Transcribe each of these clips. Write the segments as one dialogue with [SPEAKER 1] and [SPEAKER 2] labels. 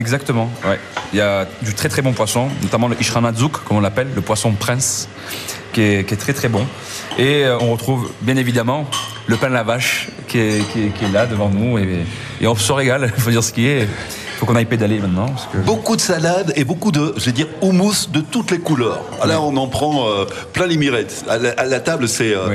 [SPEAKER 1] Exactement, ouais. Il y a du très très bon poisson, notamment le Ishranazouk, comme on l'appelle, le poisson prince, qui est très très bon. Et on retrouve bien évidemment le pain de la vache qui est là devant nous. Et on se régale, il faut dire ce qui est. Il faut qu'on aille pédaler maintenant. Parce que...
[SPEAKER 2] Beaucoup de salades et beaucoup de, je vais dire, houmous de toutes les couleurs. Là, on en prend plein les mirettes. À la table,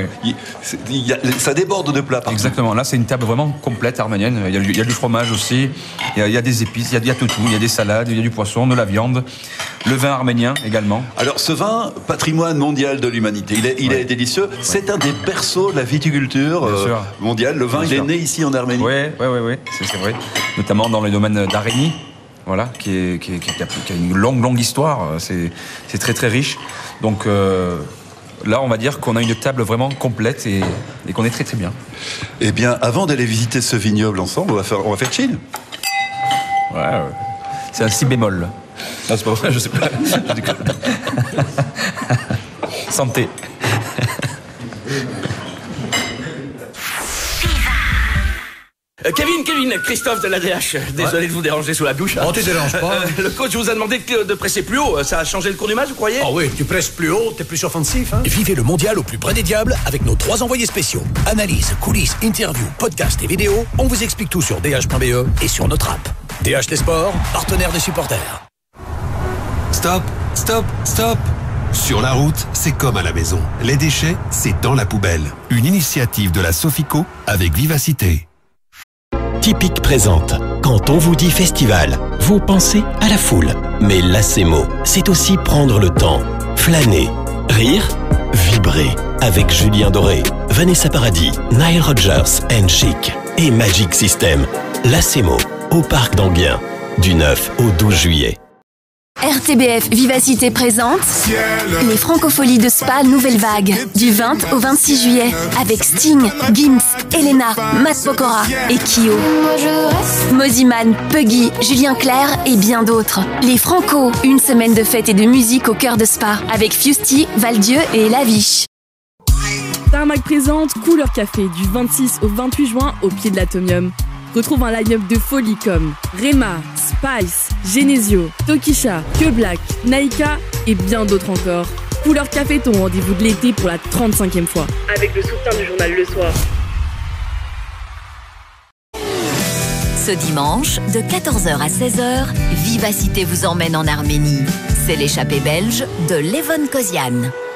[SPEAKER 2] ça déborde de plats partout.
[SPEAKER 1] Exactement. Là, c'est une table vraiment complète arménienne. Il y a du fromage aussi, il y a des épices, il y a tout. Il y a des salades, il y a du poisson, de la viande, le vin arménien également.
[SPEAKER 2] Alors, ce vin, patrimoine mondial de l'humanité, il est délicieux. C'est un des berceaux de la viticulture mondiale. Le vin, il est né ici en Arménie.
[SPEAKER 1] Oui, c'est vrai. Notamment dans le domaine d'Arménie. Voilà, qui a une longue histoire, c'est très très riche. Donc là, on va dire qu'on a une table vraiment complète et qu'on est très très bien.
[SPEAKER 2] Eh bien, avant d'aller visiter ce vignoble ensemble, on va faire chill.
[SPEAKER 1] Ouais, c'est un si bémol. Non, c'est pas vrai, je sais pas. Santé.
[SPEAKER 3] Kevin, Christophe de l'ADH. Désolé de vous déranger sous la douche.
[SPEAKER 4] Oh, tu déranges pas.
[SPEAKER 3] Le coach vous a demandé de presser plus haut. Ça a changé le cours du match, vous croyez?
[SPEAKER 4] Ah oui, tu presses plus haut, t'es plus offensif. Hein.
[SPEAKER 5] Vivez le mondial au plus près des diables avec nos 3 envoyés spéciaux. Analyse, coulisses, interviews, podcasts et vidéos. On vous explique tout sur dh.be et sur notre app. DH Les Sports, partenaire des supporters.
[SPEAKER 6] Stop. Sur la route, c'est comme à la maison. Les déchets, c'est dans la poubelle. Une initiative de la Sofico avec Vivacité.
[SPEAKER 7] Typique présente. Quand on vous dit festival, vous pensez à la foule. Mais Lacemo, c'est aussi prendre le temps, flâner, rire, vibrer. Avec Julien Doré, Vanessa Paradis, Nile Rodgers and Chic et Magic System. Lacemo, au Parc d'Enghien, du 9 au 12 juillet.
[SPEAKER 8] RTBF Vivacité présente les Francopholies de Spa Nouvelle Vague du 20 au 26 juillet avec Sting, Gims, Elena, Matt Pokora et Kyo. Moziman, Puggy, Julien Clerc et bien d'autres. Les Franco, une semaine de fête et de musique au cœur de Spa avec Fusty, Valdieu et Laviche.
[SPEAKER 9] Tarmac présente Couleur Café du 26 au 28 juin au pied de l'Atomium. Retrouve un line-up de folie comme Rema, Spice, Genesio, Tokisha, Que Black, Naika et bien d'autres encore. Couleur Café, ton rendez-vous de l'été pour la 35e fois. Avec le soutien du journal Le Soir.
[SPEAKER 10] Ce dimanche, de 14h à 16h, Vivacité vous emmène en Arménie. C'est l'échappée belge de Levon Kozian.